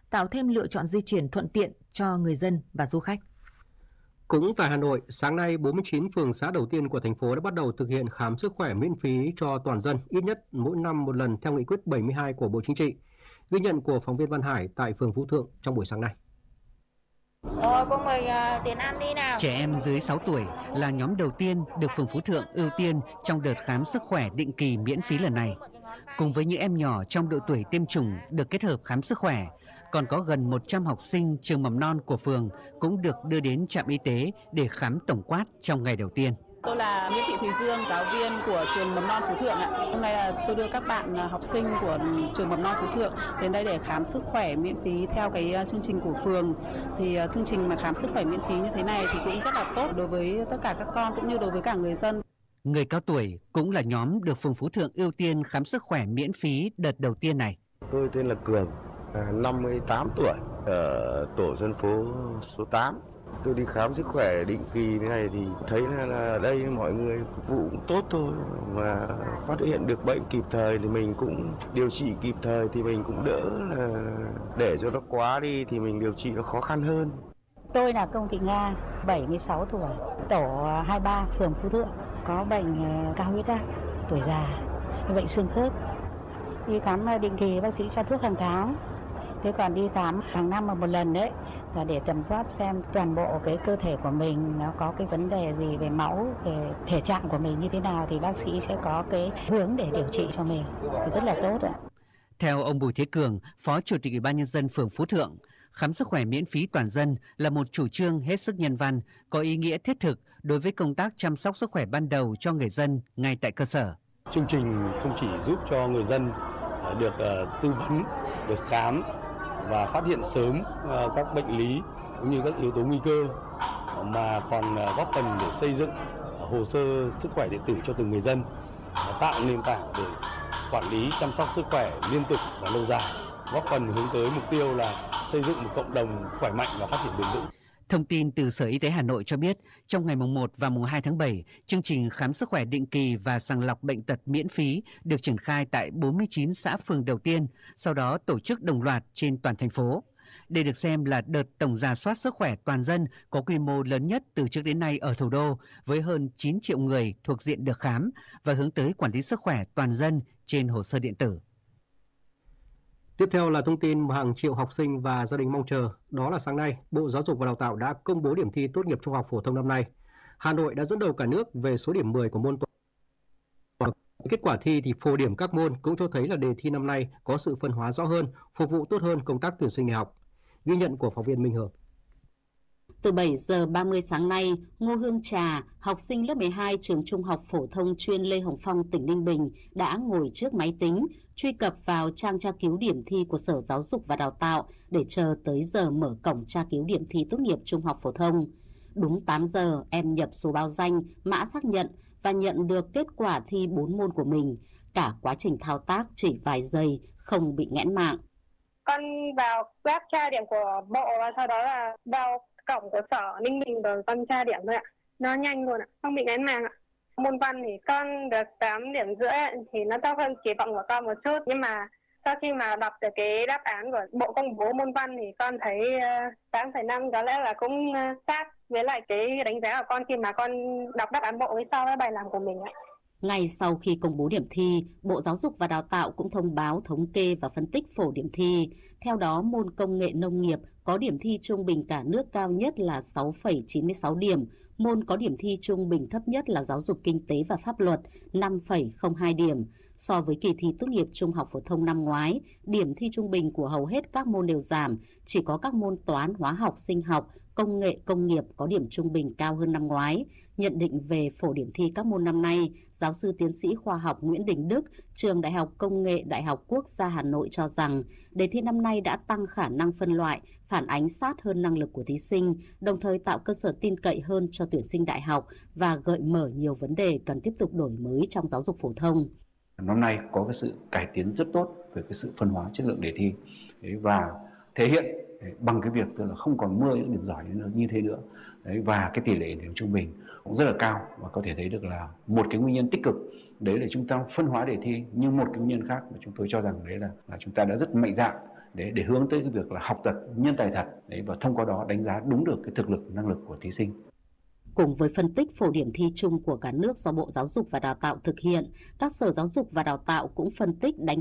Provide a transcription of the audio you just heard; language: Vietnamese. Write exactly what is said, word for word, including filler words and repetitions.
tạo thêm lựa chọn di chuyển thuận tiện cho người dân và du khách. Cũng tại Hà Nội, sáng nay bốn mươi chín phường xã đầu tiên của thành phố đã bắt đầu thực hiện khám sức khỏe miễn phí cho toàn dân, ít nhất mỗi năm một lần theo nghị quyết bảy mươi hai của Bộ Chính trị. Ghi nhận của phóng viên Văn Hải tại phường Phú Thượng trong buổi sáng nay. Rồi cô mời uh, tiền ăn đi nào. Trẻ em dưới sáu tuổi là nhóm đầu tiên được phường Phú Thượng ưu tiên trong đợt khám sức khỏe định kỳ miễn phí lần này. Cùng với những em nhỏ trong độ tuổi tiêm chủng được kết hợp khám sức khỏe, còn có gần một trăm học sinh trường mầm non của phường cũng được đưa đến trạm y tế để khám tổng quát trong ngày đầu tiên. Tôi là Nguyễn Thị Thùy Dương, giáo viên của trường mầm non Phú Thượng ạ. Hôm nay là tôi đưa các bạn học sinh của trường mầm non Phú Thượng đến đây để khám sức khỏe miễn phí theo cái chương trình của phường. Thì chương trình mà khám sức khỏe miễn phí như thế này thì cũng rất là tốt đối với tất cả các con cũng như đối với cả người dân. Người cao tuổi cũng là nhóm được phường Phú Thượng ưu tiên khám sức khỏe miễn phí đợt đầu tiên này. Tôi tên là Cường, năm mươi tám tuổi, ở tổ dân phố số tám. Tôi đi khám sức khỏe định kỳ thế này thì thấy là, là ở đây mọi người phục vụ cũng tốt thôi, mà phát hiện được bệnh kịp thời thì mình cũng điều trị kịp thời thì mình cũng đỡ, là để cho nó quá đi thì mình điều trị nó khó khăn hơn. Tôi là Công Thị Nga, bảy mươi sáu tuổi, tổ hai mươi ba, phường Phú Thượng, có bệnh cao huyết áp, tuổi già, bệnh xương khớp. Đi khám định kỳ bác sĩ cho thuốc hàng tháng. Thế còn đi khám hàng năm một lần đấy là để tầm soát xem toàn bộ cái cơ thể của mình nó có cái vấn đề gì về máu, về thể trạng của mình như thế nào thì bác sĩ sẽ có cái hướng để điều trị cho mình. Rất là tốt ạ. Theo ông Bùi Thế Cường, Phó Chủ tịch Ủy ban nhân dân phường Phú Thượng, khám sức khỏe miễn phí toàn dân là một chủ trương hết sức nhân văn, có ý nghĩa thiết thực đối với công tác chăm sóc sức khỏe ban đầu cho người dân ngay tại cơ sở. Chương trình không chỉ giúp cho người dân được tư vấn, được khám và phát hiện sớm các bệnh lý cũng như các yếu tố nguy cơ, mà còn góp phần để xây dựng hồ sơ sức khỏe điện tử cho từng người dân, tạo nền tảng để quản lý chăm sóc sức khỏe liên tục và lâu dài, góp phần hướng tới mục tiêu là xây dựng một cộng đồng khỏe mạnh và phát triển bền vững. Thông tin từ Sở Y tế Hà Nội cho biết, trong ngày mùng một và mùng hai tháng bảy, chương trình khám sức khỏe định kỳ và sàng lọc bệnh tật miễn phí được triển khai tại bốn mươi chín xã phường đầu tiên, sau đó tổ chức đồng loạt trên toàn thành phố. Đây được xem là đợt tổng rà soát sức khỏe toàn dân có quy mô lớn nhất từ trước đến nay ở thủ đô, với hơn chín triệu người thuộc diện được khám và hướng tới quản lý sức khỏe toàn dân trên hồ sơ điện tử. Tiếp theo là thông tin mà hàng triệu học sinh và gia đình mong chờ, đó là sáng nay, Bộ Giáo dục và Đào tạo đã công bố điểm thi tốt nghiệp trung học phổ thông năm nay. Hà Nội đã dẫn đầu cả nước về số điểm mười của môn toán. Kết quả thi thì phổ điểm các môn cũng cho thấy là đề thi năm nay có sự phân hóa rõ hơn, phục vụ tốt hơn công tác tuyển sinh đại học. Ghi nhận của phóng viên Minh Hường. Từ bảy giờ ba mươi sáng nay, Ngô Hương Trà, học sinh lớp mười hai trường Trung học phổ thông chuyên Lê Hồng Phong, tỉnh Ninh Bình đã ngồi trước máy tính, truy cập vào trang tra cứu điểm thi của Sở Giáo dục và Đào tạo để chờ tới giờ mở cổng tra cứu điểm thi tốt nghiệp trung học phổ thông. Đúng tám giờ, em nhập số báo danh, mã xác nhận và nhận được kết quả thi bốn môn của mình. Cả quá trình thao tác chỉ vài giây, không bị nghẽn mạng. Con vào web tra điểm của Bộ và sau đó là vào cổng của Sở Ninh Bình rồi con tra điểm thôi ạ. Nó nhanh luôn ạ, không bị nghẽn mạng ạ. Môn văn thì con được tám điểm rưỡi thì nó thấp hơn kỳ vọng của con một chút. Nhưng mà sau khi mà đọc được cái đáp án của Bộ công bố môn văn thì con thấy tám phẩy năm có lẽ là cũng sát với lại cái đánh giá của con khi mà con đọc đáp án bộ với so với bài làm của mình ạ. Ngay sau khi công bố điểm thi, Bộ Giáo dục và Đào tạo cũng thông báo thống kê và phân tích phổ điểm thi. Theo đó, môn công nghệ nông nghiệp có điểm thi trung bình cả nước cao nhất là sáu phẩy chín mươi sáu điểm, môn có điểm thi trung bình thấp nhất là giáo dục kinh tế và pháp luật năm phẩy không hai điểm. So với kỳ thi tốt nghiệp trung học phổ thông năm ngoái, điểm thi trung bình của hầu hết các môn đều giảm, chỉ có các môn toán, hóa học, sinh học, công nghệ, công nghiệp có điểm trung bình cao hơn năm ngoái. Nhận định về phổ điểm thi các môn năm nay, giáo sư tiến sĩ khoa học Nguyễn Đình Đức, trường Đại học Công nghệ Đại học Quốc gia Hà Nội cho rằng đề thi năm nay đã tăng khả năng phân loại, phản ánh sát hơn năng lực của thí sinh, đồng thời tạo cơ sở tin cậy hơn cho tuyển sinh đại học và gợi mở nhiều vấn đề cần tiếp tục đổi mới trong giáo dục phổ thông. Năm nay có cái sự cải tiến rất tốt về cái sự phân hóa chất lượng đề thi và thể hiện bằng cái việc tức là không còn mười những điểm giỏi như thế nữa. Đấy, và cái tỷ lệ điểm trung bình cũng rất là cao, và có thể thấy được là một cái nguyên nhân tích cực đấy là chúng ta phân hóa đề thi, nhưng một cái nguyên nhân khác mà chúng tôi cho rằng đấy là, là chúng ta đã rất mạnh dạn để để hướng tới cái việc là học thật, nhân tài thật đấy, và thông qua đó đánh giá đúng được cái thực lực, năng lực của thí sinh. Cùng với phân tích phổ điểm thi chung của cả nước do Bộ Giáo dục và Đào tạo thực hiện, các sở giáo dục và đào tạo cũng phân tích đánh